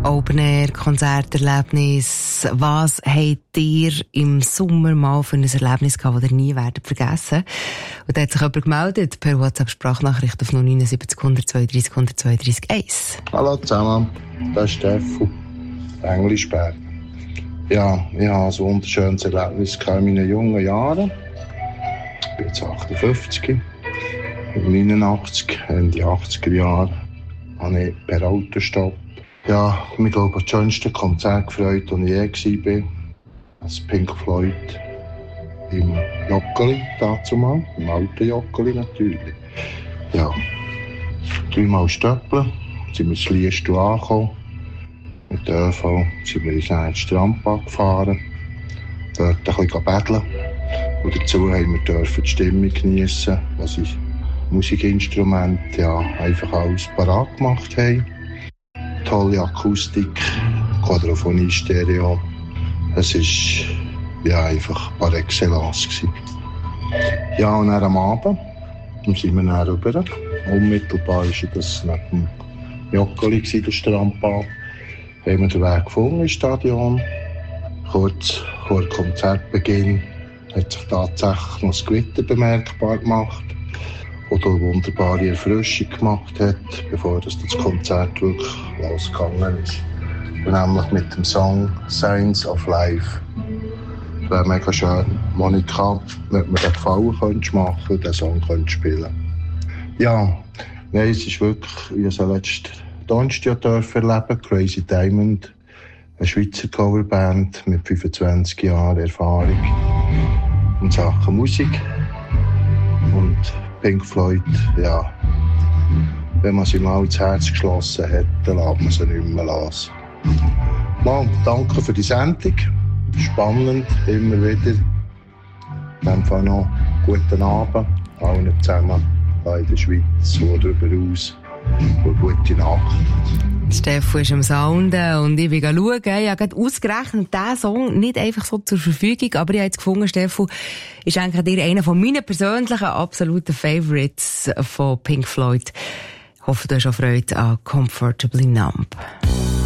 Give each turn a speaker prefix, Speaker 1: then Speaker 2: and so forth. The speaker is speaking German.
Speaker 1: Open-Air-Konzerterlebnis. Was habt ihr im Sommer mal für ein Erlebnis gehabt, das ihr nie werdet vergessen? Und da hat sich jemand gemeldet per WhatsApp-Sprachnachricht auf 079 132 132 1.
Speaker 2: Hallo zusammen, das ist Stefan, Englischberg. Ja, ich hatte ein wunderschönes Erlebnis in meinen jungen Jahren. Ich bin jetzt 58. In 89, Ende 80er Jahre, habe ich per Autostopp mich, glaube ich, das schönste Konzert gefreut, das ich je war. Das Pink Floyd im Joggeli, dazumal, im alten Joggeli natürlich. Ja, 3-mal Stöppeln, sind wir zu Liestal angekommen. Mit der ÖV sind wir ins Strandbad gefahren, dort ein bisschen betteln. Und dazu haben wir die Stimmung geniessen, was ich Musikinstrumente einfach alles parat gemacht haben. Tolle Akustik, Quadrophonie, Stereo. Es war einfach par excellence gewesen. Ja, und dann am Abend sind wir dann rüber. Unmittelbar war das neben dem Joggeli, der Strandbad. Haben wir den Weg gefunden ins Stadion. Kurz vor Konzertbeginn hat sich tatsächlich noch das Gewitter bemerkbar gemacht, das eine wunderbare Erfrischung gemacht hat, bevor das Konzert wirklich losgegangen ist. Und nämlich mit dem Song «Signs of Life». Das wäre mega schön. Monika, wenn mir den Gefallen könntest machen und den Song könntest spielen. Ja, nein, es ist wirklich, ich habe letzten Donnerstag erleben, Crazy Diamond, eine Schweizer Coverband mit 25 Jahren Erfahrung in Sachen Musik. Und Pink Floyd, ja, wenn man sie mal ins Herz geschlossen hat, dann lässt man sie nicht mehr los. Mal, danke für die Sendung. Spannend, immer wieder. In dem Fall noch guten Abend allen zusammen in der Schweiz und darüber hinaus. Und gute Nacht.
Speaker 1: Stefan ist am Sounden und ich bin schauen. Ich habe gerade ausgerechnet, diesen Song nicht einfach so zur Verfügung, aber ich habe jetzt gefunden, Stefan, ist eigentlich dir einer von meinen persönlichen absoluten Favorites von Pink Floyd. Ich hoffe, du hast auch Freude an Comfortably Numb.